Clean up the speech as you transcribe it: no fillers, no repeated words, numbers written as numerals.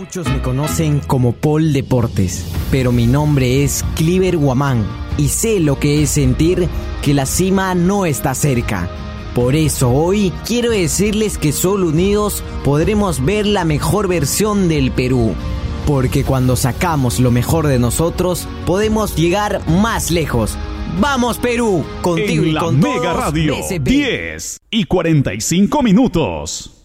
Muchos me conocen como Paul Deportes, pero mi nombre es Cliver Guamán y sé lo que es sentir que la cima no está cerca. Por eso hoy quiero decirles que solo unidos podremos ver la mejor versión del Perú. Porque cuando sacamos lo mejor de nosotros, podemos llegar más lejos. ¡Vamos, Perú! Contigo en y la con Mega todos, Radio, BCP. 10:45.